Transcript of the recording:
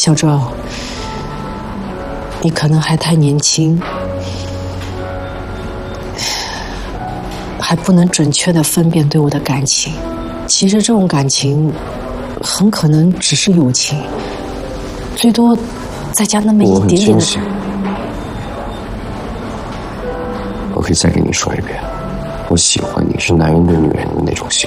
小赵，你可能还太年轻，还不能准确地分辨对我的感情。其实这种感情很可能只是友情，最多再加那么一点点的。 我可以再跟你说一遍，我喜欢你是男人对女人的那种喜欢。